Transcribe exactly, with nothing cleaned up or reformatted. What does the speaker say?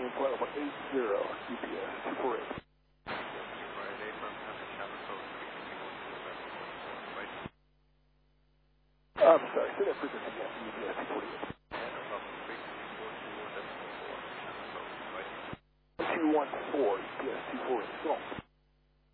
in flight level eight zero, U P S two four eight. I'm sorry, say that frequency again, U P S two four eight. two one four, U P S two four eight. Go.